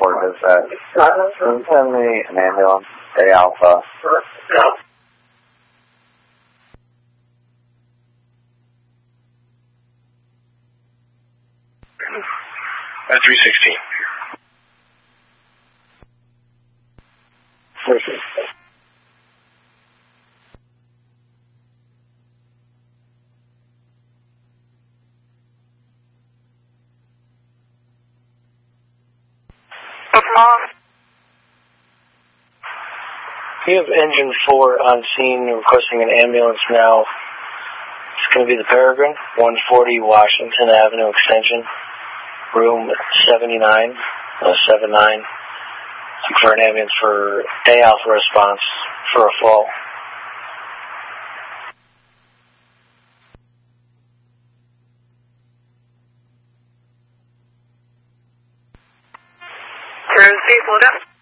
report is that. Can you send me an ambulance, A Alpha? No. 316. We have engine 4 on scene requesting an ambulance now. It's going to be the Peregrine, 140 Washington Avenue Extension, room 79, 79. For an ambulance for A Alpha response for a fall. Slow down.